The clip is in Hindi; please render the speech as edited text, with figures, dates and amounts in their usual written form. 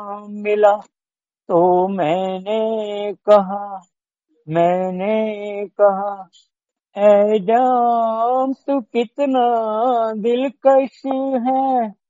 मिला तो कहा मैंने कहा ऐ जान तू कितना दिलकश है,